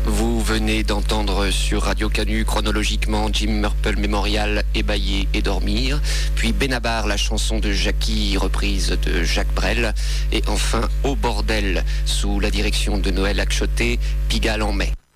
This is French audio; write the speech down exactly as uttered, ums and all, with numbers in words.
Vous venez d'entendre sur Radio Canu chronologiquement Jim Murple Memorial, Ébailler et dormir, puis Benabar, la chanson de Jackie, reprise de Jacques Brel, et enfin Au bordel, sous la direction de Noël Akchoté, Pigalle en mai.